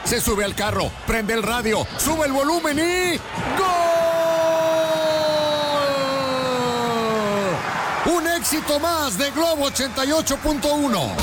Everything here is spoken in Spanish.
se sube al carro, prende el radio, sube el volumen y ¡gol! Un éxito más de Globo 88.1.